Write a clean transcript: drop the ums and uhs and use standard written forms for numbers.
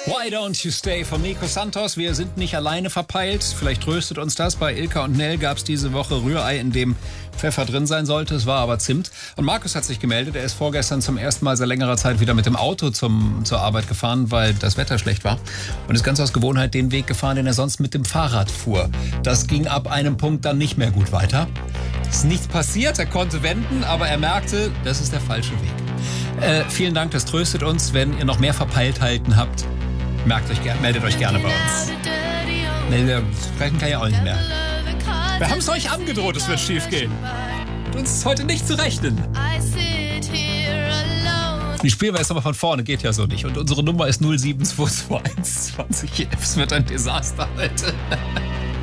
Why Don't You Stay von Nico Santos. Wir sind nicht alleine verpeilt. Vielleicht tröstet uns das. Bei Ilka und Nell gab es diese Woche Rührei, in dem Pfeffer drin sein sollte. Es war aber Zimt. Und Markus hat sich gemeldet. Er ist vorgestern zum ersten Mal seit längerer Zeit wieder mit dem Auto zur Arbeit gefahren, weil das Wetter schlecht war. Und ist ganz aus Gewohnheit den Weg gefahren, den er sonst mit dem Fahrrad fuhr. Das ging ab einem Punkt dann nicht mehr gut weiter. Es ist nichts passiert. Er konnte wenden, aber er merkte, das ist der falsche Weg. Vielen Dank, das tröstet uns. Wenn ihr noch mehr Verpeiltheiten habt, meldet euch gerne bei uns. Sprechen kann ja auch nicht mehr. Wir haben es euch angedroht, es wird schief gehen. Mit uns ist heute nicht zu rechnen. Die Spielweise aber von vorne geht ja so nicht. Und unsere Nummer ist 07221 20. Es wird ein Desaster heute.